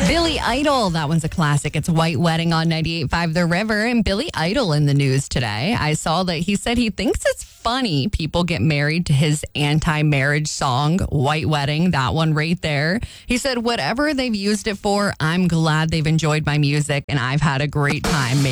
Billy Idol, that one's a classic. It's White Wedding on 98.5 The River. And Billy Idol in the news today. I saw that he said he thinks it's funny people get married to his anti-marriage song, White Wedding, that one right there. He said, whatever they've used it for, I'm glad they've enjoyed my music and I've had a great time making